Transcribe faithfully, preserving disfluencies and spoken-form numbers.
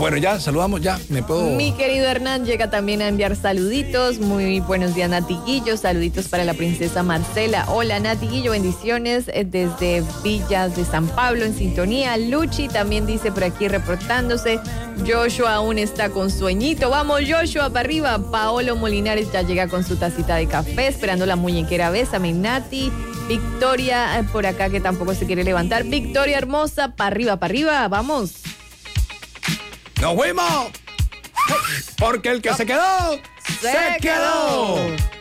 Bueno, ya saludamos, ya me puedo. Mi querido Hernán llega también a enviar saluditos. Muy buenos días, Nati Guillo. Saluditos para la princesa Marcela. Hola, Nati Guillo, bendiciones eh, desde Villas de San Pablo en sintonía. Luchi también dice por aquí reportándose. Joshua aún está con sueñito. Vamos, Joshua, para arriba. Paolo Molinares ya llega con su tacita de café, esperando la muñequera. Bésame, Nati. Victoria, eh, por acá que tampoco se quiere levantar. Victoria hermosa, para arriba, para arriba. Vamos. ¡Nos fuimos! Porque el que se quedó, se, Se quedó. quedó.